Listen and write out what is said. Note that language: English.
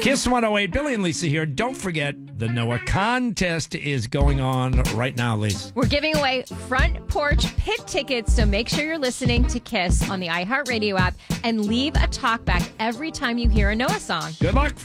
Kiss 108, Billy and Lisa here. Don't forget, the Noah contest is going on right now, Lisa. We're giving away front porch pit tickets, so make sure you're listening to Kiss on the iHeartRadio app and leave a talkback every time you hear a Noah song. Good luck.